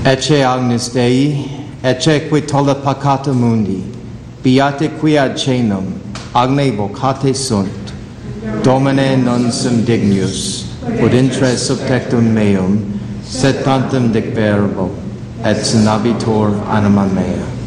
Ecce Agnus Dei, ecce qui tollit peccata mundi, beate qui ad cenum, agne vocate sunt, Domine non sum dignus, ut intre subtectum meum, sed tantum dic verbo, et sinabitur anima mea.